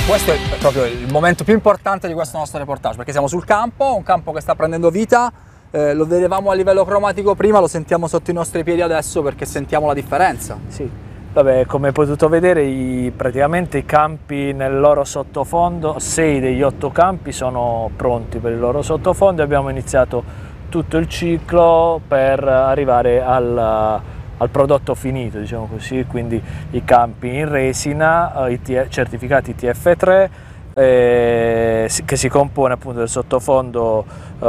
questo è proprio il momento più importante di questo nostro reportage, perché siamo sul campo, un campo che sta prendendo vita, lo vedevamo a livello cromatico prima, lo sentiamo sotto i nostri piedi adesso perché sentiamo la differenza. Sì, vabbè, come hai potuto vedere praticamente i campi nel loro sottofondo, 6 degli 8 campi sono pronti per il loro sottofondo e abbiamo iniziato tutto il ciclo per arrivare al prodotto finito, diciamo così, quindi i campi in resina, certificati TF3, che si compone appunto del sottofondo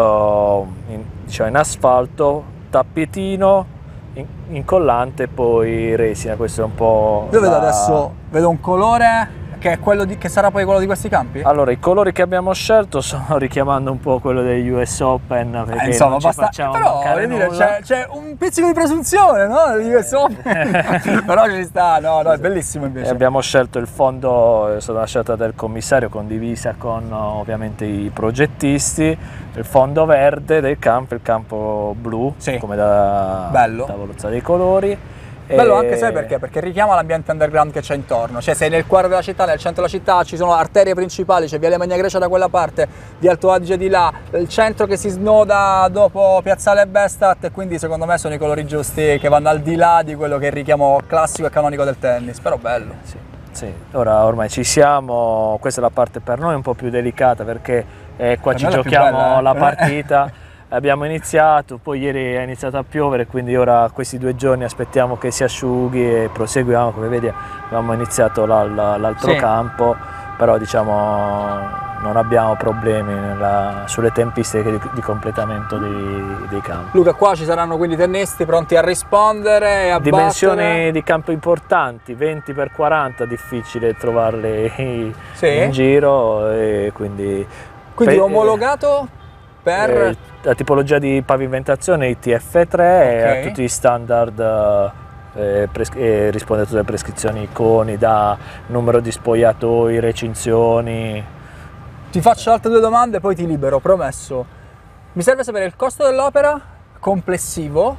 diciamo in asfalto, tappetino, incollante e poi resina. Questo è un po'. Io vedo adesso, vedo un colore che è quello che sarà poi quello di questi campi? Allora, i colori che abbiamo scelto sono richiamando un po' quello degli US Open, perché insomma, non ci facciamo però mancare nulla. C'è un pizzico di presunzione, no? Degli US Open. Però ci sta, no, è bellissimo invece. E abbiamo scelto il fondo, è stata una scelta del commissario condivisa con ovviamente i progettisti, il fondo verde del campo, il campo blu, sì, come da bello. tavolozza dei colori. Bello anche, sai perché? Perché richiama l'ambiente underground che c'è intorno, cioè sei nel cuore della città, nel centro della città, ci sono arterie principali, c'è Viale Magna Grecia da quella parte, Via Alto Adige di là, il centro che si snoda dopo Piazzale Bestat, e quindi secondo me sono i colori giusti che vanno al di là di quello che è il richiamo classico e canonico del tennis, però bello. Sì, ora ormai ci siamo, questa è la parte per noi un po' più delicata perché qua ci giochiamo bella, la partita. Abbiamo iniziato, poi ieri è iniziato a piovere, quindi ora questi 2 giorni aspettiamo che si asciughi e proseguiamo. Come vedi abbiamo iniziato l'altro campo, però diciamo non abbiamo problemi sulle tempistiche di completamento dei campi. Luca, qua ci saranno quindi tennisti pronti a rispondere e a dimensioni di campo importanti, 20x40, difficile trovarle in giro, e quindi omologato per la tipologia di pavimentazione ITF3 a tutti gli standard, risponde a tutte le prescrizioni CONI, da numero di spogliatoi, recinzioni. Ti faccio altre 2 domande, poi ti libero, promesso. Mi serve sapere il costo dell'opera complessivo,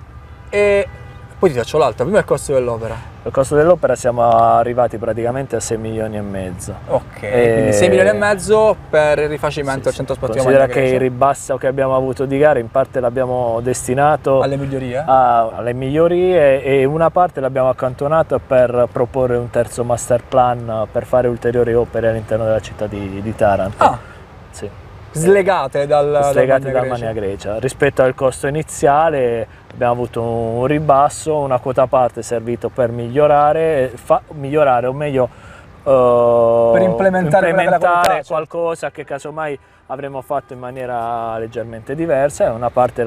e poi ti faccio l'altra. Prima il costo dell'opera. Il costo dell'opera siamo arrivati praticamente a 6,5 milioni. Ok, quindi 6,5 milioni per il rifacimento del centro sportivo. Considera che il ribasso che abbiamo avuto di gara in parte l'abbiamo destinato alle migliorie? Alle migliorie, e una parte l'abbiamo accantonata per proporre un terzo master plan per fare ulteriori opere all'interno della città di Taranto. Sì. Slegate dal Magna Grecia. Rispetto al costo iniziale abbiamo avuto un ribasso, una quota parte è servito per migliorare, o meglio per implementare qualcosa che casomai avremmo fatto in maniera leggermente diversa, e una parte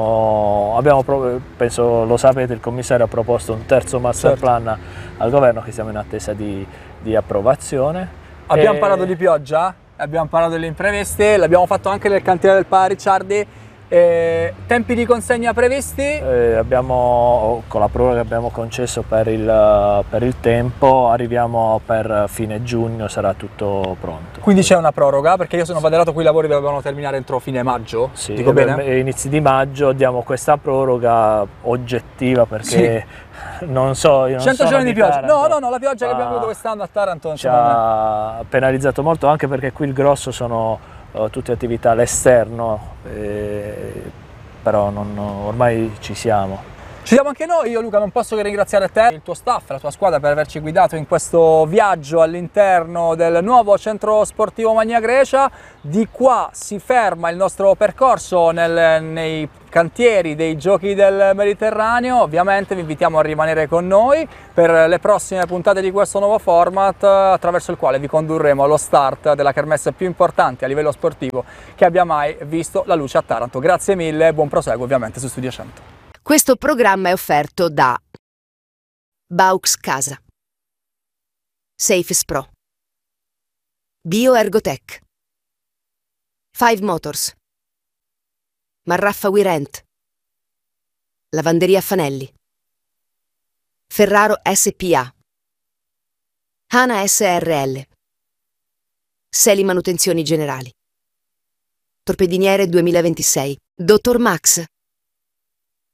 penso lo sapete, il commissario ha proposto un terzo master plan al governo che siamo in attesa di approvazione. Abbiamo parlato di pioggia? Abbiamo parlato delle impreviste, l'abbiamo fatto anche nel cantiere del Papa Ricciardi. Tempi di consegna previsti? Con la proroga che abbiamo concesso per il tempo, arriviamo per fine giugno, sarà tutto pronto. Quindi c'è una proroga? Perché io sono badelato, qui i lavori dovevano terminare entro fine maggio, sì, dico bene? Inizi di maggio diamo questa proroga oggettiva perché non so, io non 100 giorni di pioggia. Taranto, no, la pioggia che abbiamo avuto quest'anno a Taranto ci ha penalizzato molto, anche perché qui il grosso sono tutte attività all'esterno, però ormai ci siamo. Ci siamo anche noi. Io, Luca, non posso che ringraziare te, il tuo staff, la tua squadra per averci guidato in questo viaggio all'interno del nuovo centro sportivo Magna Grecia. Di qua si ferma il nostro percorso nei cantieri dei Giochi del Mediterraneo. Ovviamente vi invitiamo a rimanere con noi per le prossime puntate di questo nuovo format, attraverso il quale vi condurremo allo start della kermesse più importante a livello sportivo che abbia mai visto la luce a Taranto. Grazie mille e buon proseguo ovviamente su Studio 100. Questo programma è offerto da Baux Casa, Safes Pro, BioErgotech, 5 Motors, Marraffa We Rent, Lavanderia Fanelli, Ferraro SPA, Hana SRL, Seli Manutenzioni Generali, Torpediniere 2026, Dottor Max,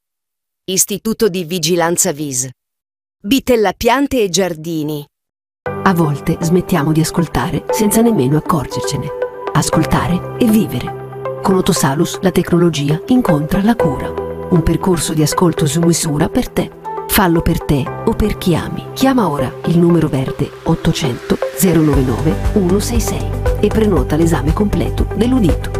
Istituto di Vigilanza VIS, Bitella Piante e Giardini, A volte smettiamo di ascoltare senza nemmeno accorgercene. Ascoltare e vivere. Con Otosalus la tecnologia incontra la cura. Un percorso di ascolto su misura per te. Fallo per te o per chi ami. Chiama ora il numero verde 800 099 166 e prenota l'esame completo dell'udito.